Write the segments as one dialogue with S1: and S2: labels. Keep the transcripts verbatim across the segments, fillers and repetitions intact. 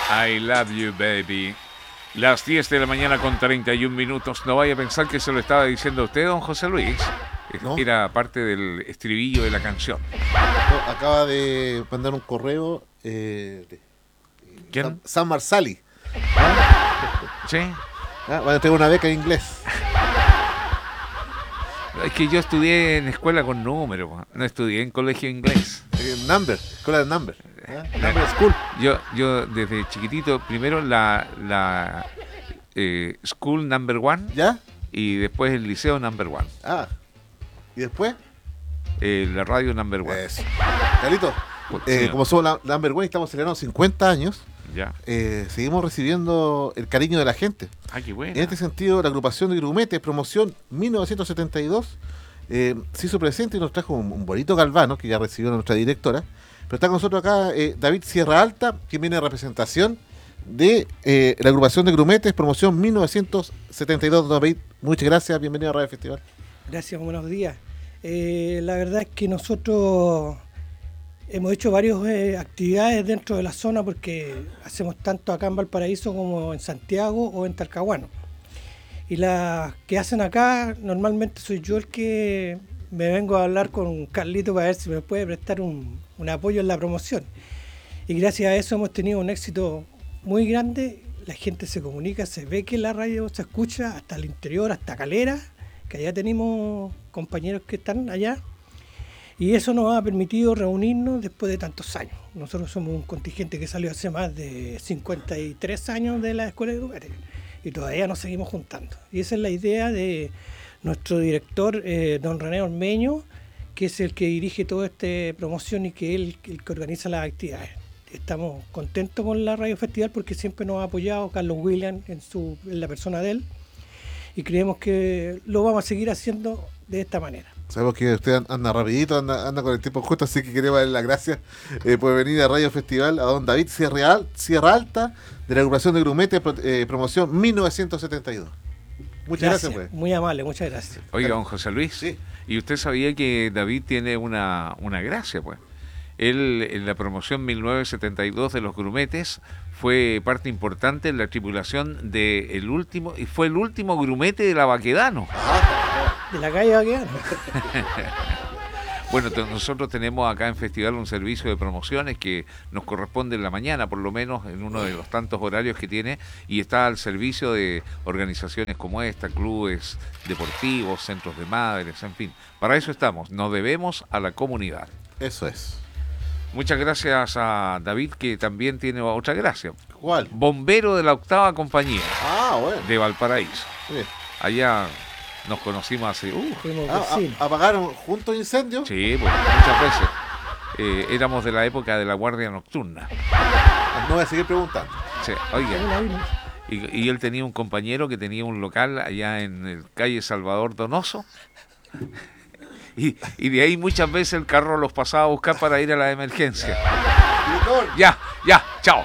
S1: I love you, baby. Las diez de la mañana con treinta y un minutos. No vaya a pensar que se lo estaba diciendo a usted, don José Luis.
S2: ¿No?
S1: Era parte del estribillo de la canción.
S2: No, acaba de mandar un correo eh, de-
S1: ¿Quién?
S2: Sam, Sam Marsali.
S1: ¿Sí?
S2: Ah, van a tener una beca en inglés.
S1: Es que yo estudié en escuela con números, no estudié en colegio inglés.
S2: Eh, number, escuela de Number. ¿Ah? Number School.
S1: Yo, yo desde chiquitito, primero la, la eh, School Number One
S2: ¿Ya?
S1: y después el Liceo Number One.
S2: Ah. ¿Y después?
S1: Eh, la radio Number One.
S2: Eso. Carlito,
S1: Pues,
S2: eh,
S1: señor.
S2: como somos la Number One y estamos celebrando cincuenta años,
S1: Ya.
S2: eh, seguimos recibiendo el cariño de la gente.
S1: Ah, qué bueno.
S2: En este sentido, la agrupación de Grumetes, promoción mil novecientos setenta y dos, eh, se hizo presente y nos trajo un, un bonito galvano que ya recibió nuestra directora. Pero está con nosotros acá eh, David Sierra Alta, que viene en representación de eh, la agrupación de Grumetes, promoción mil novecientos setenta y dos. David, muchas gracias, bienvenido a Radio Festival.
S3: Gracias, buenos días. Eh, la verdad es que nosotros hemos hecho varias eh, actividades dentro de la zona porque hacemos tanto acá en Valparaíso como en Santiago o en Talcahuano. Y las que hacen acá, normalmente soy yo el que me vengo a hablar con Carlito para ver si me puede prestar un, un apoyo en la promoción. Y gracias a eso hemos tenido un éxito muy grande. La gente se comunica, se ve que la radio se escucha hasta el interior, hasta Calera, que allá tenemos compañeros que están allá. Y eso nos ha permitido reunirnos después de tantos años. Nosotros somos un contingente que salió hace más de cincuenta y tres años de la Escuela de Grumetes y todavía nos seguimos juntando. Y esa es la idea de nuestro director, eh, don René Ormeño, que es el que dirige toda esta promoción y que él el que organiza las actividades. Estamos contentos con la Radio Festival porque siempre nos ha apoyado Carlos William en, su, en la persona de él y creemos que lo vamos a seguir haciendo de esta manera.
S2: Sabemos que usted anda rapidito, anda, anda con el tiempo justo, así que queremos darle las gracias eh, por venir a Radio Festival a don David Sierra, Al- Sierra Alta, de la agrupación de Grumetes, pro- eh, promoción mil novecientos setenta y dos. Muchas gracias, pues.
S3: Muy amable, muchas gracias.
S1: Oiga, don José Luis.
S2: Sí.
S1: ¿Y usted sabía que David tiene una, una gracia, pues? Él, en la promoción mil novecientos setenta y dos de los Grumetes, fue parte importante en la tripulación de el último, y fue el último grumete de la Baquedano.
S3: De la calle Baquedano.
S1: Bueno, te- nosotros tenemos acá en Festival un servicio de promociones que nos corresponde en la mañana, por lo menos en uno de los tantos horarios que tiene, y está al servicio de organizaciones como esta, clubes deportivos, centros de madres, en fin. Para eso estamos, nos debemos a la comunidad.
S2: Eso es.
S1: Muchas gracias a David, que también tiene otra gracia.
S2: ¿Cuál?
S1: Bombero de la octava compañía
S2: Ah, bueno.
S1: de Valparaíso.
S2: Bien.
S1: Allá nos conocimos hace... Uh,
S3: Fuimos
S2: Ah,
S3: vecinos.
S2: a- ¿Apagaron juntos incendios?
S1: sí, pues, muchas veces. Eh, éramos de la época de la Guardia Nocturna.
S2: No voy a seguir preguntando.
S1: Sí, oiga, y, y él tenía un compañero que tenía un local allá en el calle Salvador Donoso. Y, y de ahí muchas veces el carro los pasaba a buscar para ir a la emergencia.
S2: Director.
S1: Ya, ya, chao.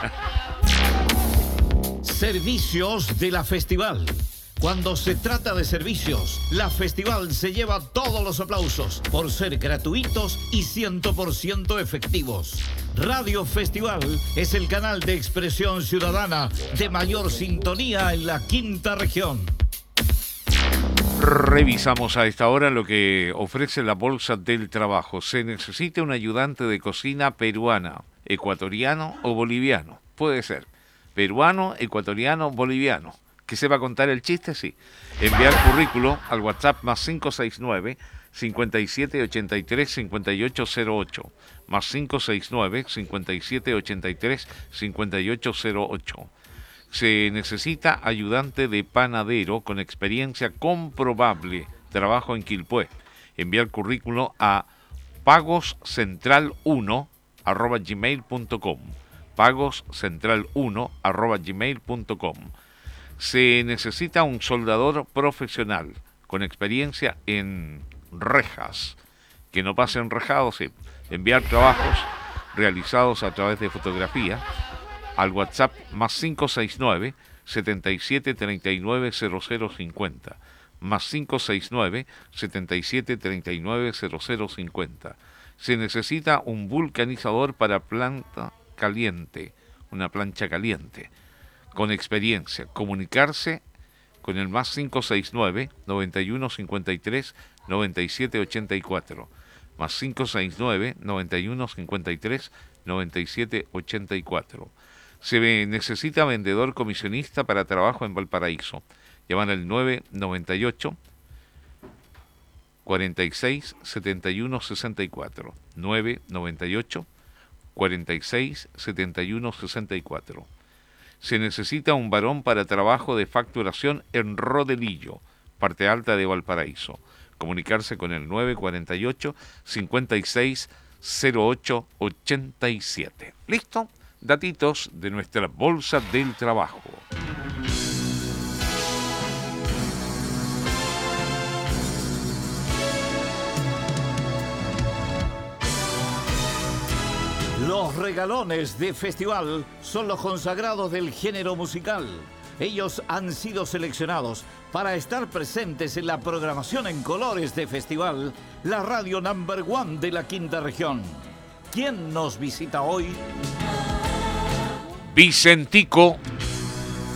S4: Servicios de la Festival. Cuando se trata de servicios, la Festival se lleva todos los aplausos por ser gratuitos y cien por ciento efectivos. Radio Festival es el canal de expresión ciudadana de mayor sintonía en la quinta región.
S1: Revisamos a esta hora lo que ofrece la Bolsa del Trabajo. Se necesita un ayudante de cocina peruana, ecuatoriano o boliviano. Puede ser peruano, ecuatoriano, boliviano. Que sepa contar el chiste, sí. Enviar currículo al WhatsApp más cinco seis nueve, cincuenta y siete ochenta y tres, cincuenta y ocho cero ocho. Más cinco seis nueve, cincuenta y siete ochenta y tres, cincuenta y ocho cero ocho. Se necesita ayudante de panadero con experiencia comprobable. Trabajo en Quilpué. Enviar currículo a pagoscentral uno arroba gmail punto com. pagoscentral uno arroba gmail punto com. Se necesita un soldador profesional con experiencia en rejas, que no pase enrejado, sí. Enviar trabajos realizados a través de fotografía al WhatsApp más cinco seis nueve, setenta y siete treinta y nueve cero cero cincuenta, más cinco seis nueve, setenta y siete treinta y nueve cero cero cincuenta. Se necesita un vulcanizador para planta caliente una plancha caliente, con experiencia. Comunicarse con el más cinco seis nueve, noventa y uno cincuenta y tres, noventa y siete ochenta y cuatro, más cinco seis nueve, noventa y uno cincuenta y tres, noventa y siete ochenta y cuatro. Se necesita vendedor comisionista para trabajo en Valparaíso. Llaman al nueve noventa y ocho, cuarenta y seis, setenta y uno sesenta y cuatro, nueve noventa y ocho, cuarenta y seis, setenta y uno sesenta y cuatro. Se necesita un varón para trabajo de facturación en Rodelillo, parte alta de Valparaíso. Comunicarse con el nueve cuarenta y ocho, cincuenta y seis, cero ocho ochenta y siete. ¿Listo? Datitos de nuestra bolsa del trabajo.
S4: Los regalones de festival son los consagrados del género musical. Ellos han sido seleccionados para estar presentes en la programación en colores de festival, la radio number one de la quinta región. ¿Quién nos visita hoy?
S1: Vicentico